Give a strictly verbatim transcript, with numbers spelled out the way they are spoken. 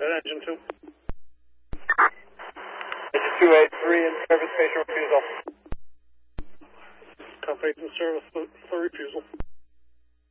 engine two. Engine two eighty-three in service, patient refusal. Company in service for, for refusal.